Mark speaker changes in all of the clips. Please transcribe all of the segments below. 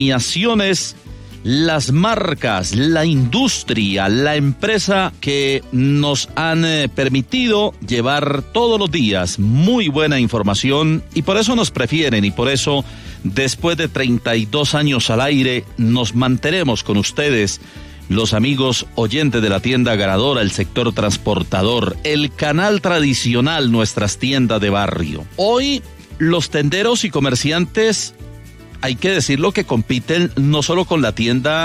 Speaker 1: Premiaciones, las marcas, la industria, la empresa que nos han permitido llevar todos los días muy buena información y por eso nos prefieren y por eso después de 32 años al aire nos mantenemos con ustedes, los amigos oyentes de la tienda ganadora, el sector transportador, el canal tradicional, nuestras tiendas de barrio. Hoy los tenderos y comerciantes, hay que decirlo, que compiten no solo con la tienda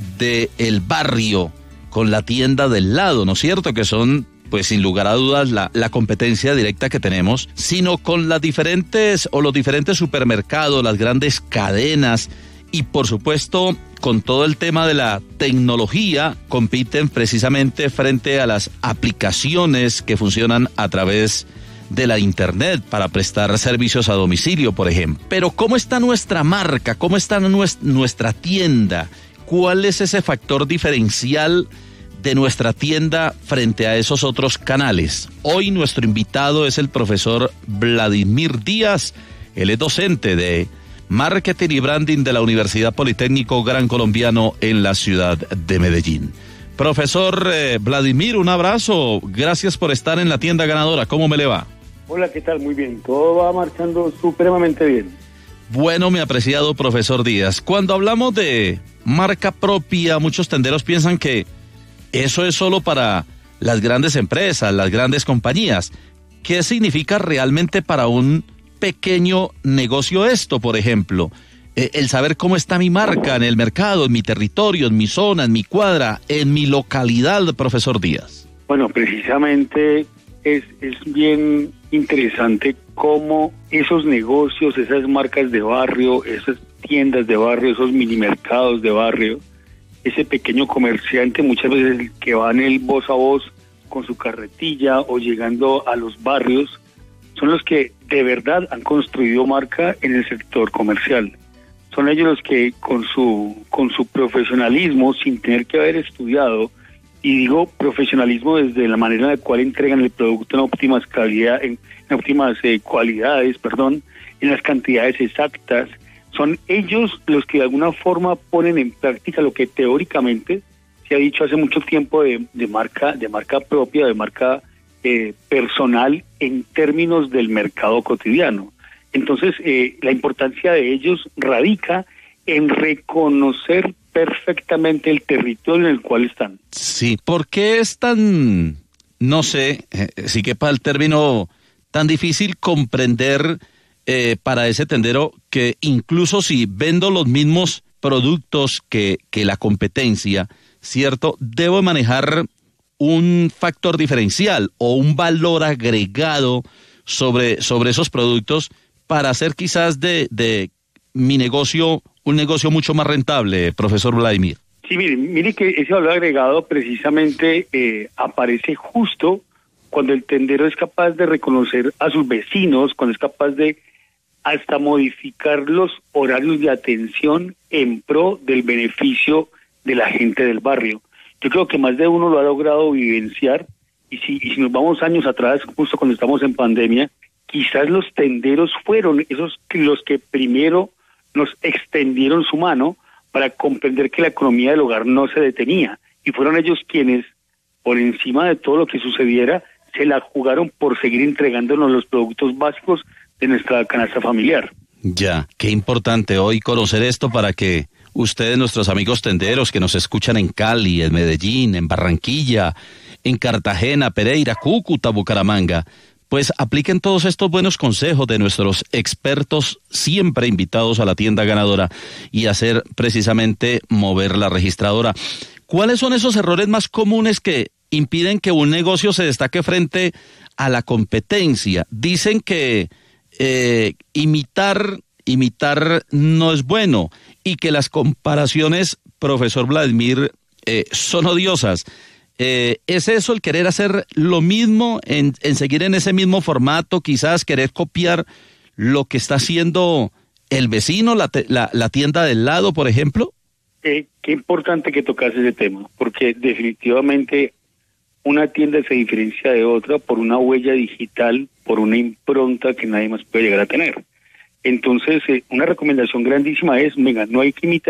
Speaker 1: del barrio, con la tienda del lado, ¿no es cierto? Que son, pues sin lugar a dudas, la competencia directa que tenemos, sino con las diferentes o los diferentes supermercados, las grandes cadenas y por supuesto con todo el tema de la tecnología, compiten precisamente frente a las aplicaciones que funcionan a través de la internet para prestar servicios a domicilio, por ejemplo. Pero ¿cómo está nuestra marca? ¿Cómo está nuestra tienda? ¿Cuál es ese factor diferencial de nuestra tienda frente a esos otros canales? Hoy nuestro invitado es el profesor Vladimir Díaz. Él es docente de Marketing y Branding de la Universidad Politécnico Gran Colombiano en la ciudad de Medellín. Profesor Vladimir, un abrazo. Gracias por estar en la tienda ganadora. ¿Cómo me le va?
Speaker 2: Hola, ¿qué tal? Muy bien. Todo va marchando supremamente bien.
Speaker 1: Bueno, mi apreciado profesor Díaz, cuando hablamos de marca propia, muchos tenderos piensan que eso es solo para las grandes empresas, las grandes compañías. ¿Qué significa realmente para un pequeño negocio esto, por ejemplo? El saber cómo está mi marca en el mercado, en mi territorio, en mi zona, en mi cuadra, en mi localidad, profesor Díaz.
Speaker 2: Bueno, precisamente es bien interesante cómo esos negocios, esas marcas de barrio, esas tiendas de barrio, esos mini mercados de barrio, ese pequeño comerciante, muchas veces el que va en el voz a voz con su carretilla o llegando a los barrios, son los que de verdad han construido marca en el sector comercial. Son ellos los que con su profesionalismo, sin tener que haber estudiado, y digo profesionalismo desde la manera en la cual entregan el producto en óptimas cualidades, en las cantidades exactas, son ellos los que de alguna forma ponen en práctica lo que teóricamente se ha dicho hace mucho tiempo de marca propia, de marca personal en términos del mercado cotidiano. Entonces, la importancia de ellos radica en reconocer perfectamente el territorio en el cual están.
Speaker 1: Sí, ¿por qué es tan, no sé, si quepa el término, tan difícil comprender para ese tendero que incluso si vendo los mismos productos que la competencia, ¿cierto? Debo manejar un factor diferencial o un valor agregado sobre esos productos para hacer quizás de mi negocio un negocio mucho más rentable, profesor Vladimir?
Speaker 2: Sí, mire que ese valor agregado precisamente aparece justo cuando el tendero es capaz de reconocer a sus vecinos, cuando es capaz de hasta modificar los horarios de atención en pro del beneficio de la gente del barrio. Yo creo que más de uno lo ha logrado vivenciar, y si nos vamos años atrás, justo cuando estamos en pandemia, quizás los tenderos fueron esos los que primero nos extendieron su mano para comprender que la economía del hogar no se detenía, y fueron ellos quienes, por encima de todo lo que sucediera, se la jugaron por seguir entregándonos los productos básicos de nuestra canasta familiar.
Speaker 1: Ya, qué importante hoy conocer esto para que ustedes, nuestros amigos tenderos que nos escuchan en Cali, en Medellín, en Barranquilla, en Cartagena, Pereira, Cúcuta, Bucaramanga, pues apliquen todos estos buenos consejos de nuestros expertos siempre invitados a la tienda ganadora y hacer precisamente mover la registradora. ¿Cuáles son esos errores más comunes que impiden que un negocio se destaque frente a la competencia? Dicen que imitar no es bueno y que las comparaciones, profesor Vladimir, son odiosas. ¿Es eso el querer hacer lo mismo, en seguir en ese mismo formato, quizás querer copiar lo que está haciendo el vecino, la tienda del lado, por ejemplo?
Speaker 2: Qué importante que tocas ese tema, porque definitivamente una tienda se diferencia de otra por una huella digital, por una impronta que nadie más puede llegar a tener. Entonces, una recomendación grandísima es, venga, no hay que imitar